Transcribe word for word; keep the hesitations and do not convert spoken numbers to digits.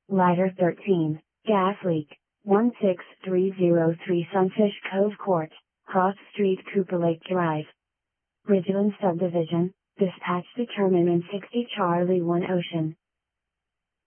Ladder thirteen, gas leak, one six three zero three Sunfish Cove Court, Cross Street, Cooper Lake Drive. Ridgeland Subdivision, dispatch determinant sixty Charlie one Ocean.